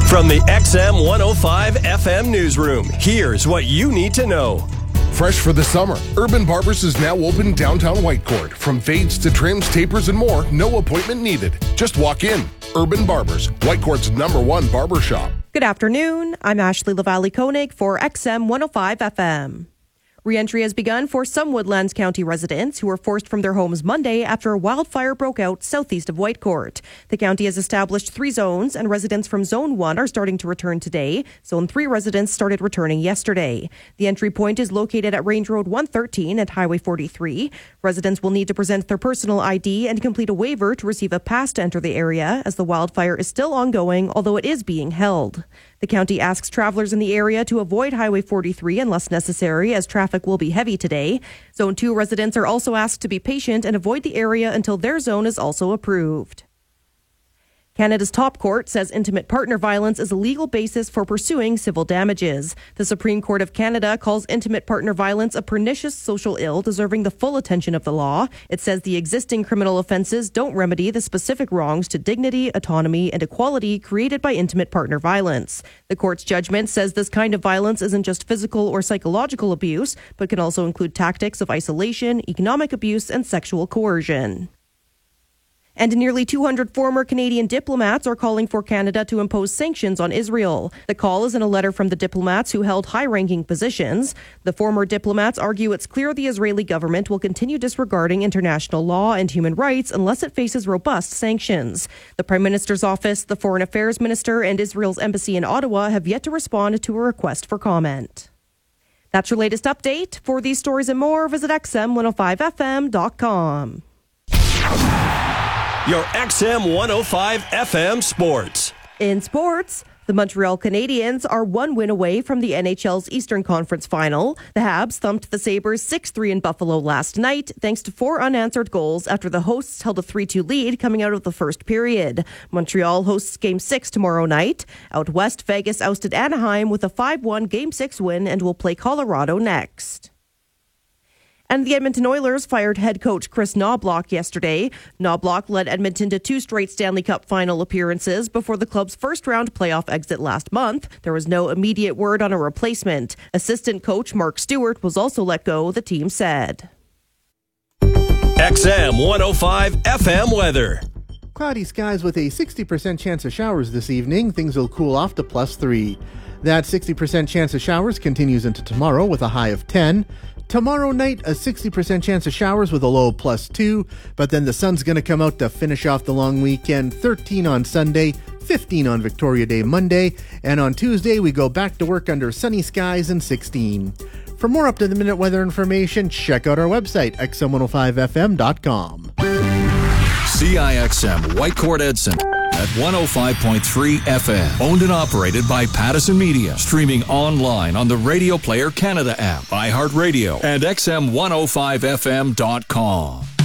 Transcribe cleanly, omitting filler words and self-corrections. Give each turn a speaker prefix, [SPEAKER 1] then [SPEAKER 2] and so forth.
[SPEAKER 1] From the XM 105 FM newsroom, here's what you need to know.
[SPEAKER 2] Fresh for the summer, Urban Barbers is now open downtown Whitecourt. From fades to trims, tapers, and more, no appointment needed. Just walk in. Urban Barbers, Whitecourt's #1 barber shop.
[SPEAKER 3] Good afternoon. I'm Ashley Lavallee-Koenig for XM 105 FM. Re-entry has begun for some Woodlands County residents who were forced from their homes Monday after a wildfire broke out southeast of Whitecourt. The county has established 3 zones, and residents from Zone 1 are starting to return today. Zone 3 residents started returning yesterday. The entry point is located at Range Road 113 and Highway 43. Residents will need to present their personal ID and complete a waiver to receive a pass to enter the area, as the wildfire is still ongoing, although it is being held. The county asks travelers in the area to avoid Highway 43 unless necessary, as traffic will be heavy today. Zone 2 residents are also asked to be patient and avoid the area until their zone is also approved. Canada's top court says intimate partner violence is a legal basis for pursuing civil damages. The Supreme Court of Canada calls intimate partner violence a pernicious social ill deserving the full attention of the law. It says the existing criminal offences don't remedy the specific wrongs to dignity, autonomy, and equality created by intimate partner violence. The court's judgment says this kind of violence isn't just physical or psychological abuse, but can also include tactics of isolation, economic abuse, and sexual coercion. And nearly 200 former Canadian diplomats are calling for Canada to impose sanctions on Israel. The call is in a letter from the diplomats who held high-ranking positions. The former diplomats argue it's clear the Israeli government will continue disregarding international law and human rights unless it faces robust sanctions. The Prime Minister's office, the Foreign Affairs Minister, and Israel's embassy in Ottawa have yet to respond to a request for comment. That's your latest update. For these stories and more, visit xm105fm.com.
[SPEAKER 1] Your XM 105 FM Sports.
[SPEAKER 3] In sports, the Montreal Canadiens are 1 win away from the NHL's Eastern Conference Final. The Habs thumped the Sabres 6-3 in Buffalo last night, thanks to 4 unanswered goals after the hosts held a 3-2 lead coming out of the first period. Montreal hosts Game 6 tomorrow night. Out west, Vegas ousted Anaheim with a 5-1 Game 6 win and will play Colorado next. And the Edmonton Oilers fired head coach Chris Knoblauch yesterday. Knoblauch led Edmonton to 2 straight Stanley Cup final appearances before the club's first-round playoff exit last month. There was no immediate word on a replacement. Assistant coach Mark Stewart was also let go, the team said.
[SPEAKER 1] XM 105 FM weather.
[SPEAKER 4] Cloudy skies with a 60% chance of showers this evening. Things will cool off to +3. That 60% chance of showers continues into tomorrow with a high of 10. Tomorrow night, a 60% chance of showers with a low of +2, but then the sun's going to come out to finish off the long weekend. 13 on Sunday, 15 on Victoria Day Monday, and on Tuesday we go back to work under sunny skies and 16. For more up-to-the-minute weather information, check out our website, xm105fm.com.
[SPEAKER 5] CIXM Whitecourt Edson at 105.3 FM. Owned and operated by Pattison Media. Streaming online on the Radio Player Canada app, iHeartRadio, and XM105fm.com.